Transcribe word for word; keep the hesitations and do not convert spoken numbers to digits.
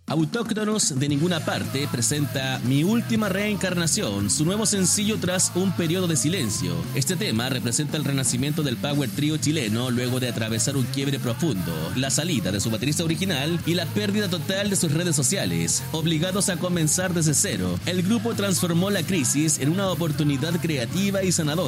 Autóctonos de Ninguna Parte presenta Mi Última Reencarnación, su nuevo sencillo tras un periodo de silencio. Este tema representa el renacimiento del power trío chileno luego de atravesar un quiebre profundo, la salida de su baterista original y la pérdida total de sus redes sociales. Obligados a comenzar desde cero, el grupo transformó la crisis en una oportunidad creativa y sanadora.